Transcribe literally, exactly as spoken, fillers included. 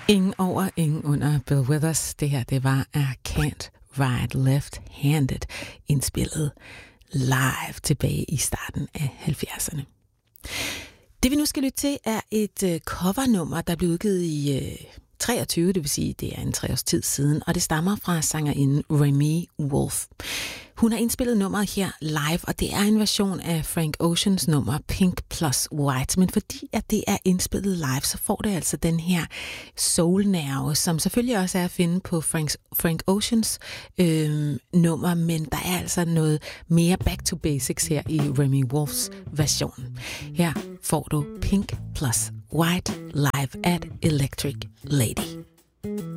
Ingen over, ingen under. Bill Withers. Det her, det var I Can't Ride Left-Handed, indspillet live tilbage i starten af halvfjerdserne. Det vi nu skal lytte til er et øh, covernummer, der blev udgivet i øh, treogtyve, det vil sige, det er en tre års tid siden, og det stammer fra sangerinden Remi Wolf. Hun har indspillet nummeret her live, og det er en version af Frank Oceans nummer Pink plus White. Men fordi at det er indspillet live, så får det altså den her soul-nerve, som selvfølgelig også er at finde på Frank, Frank Oceans øh, nummer, men der er altså noget mere back to basics her i Remi Wolfs version. Her får du Pink plus White live at Electric Lady.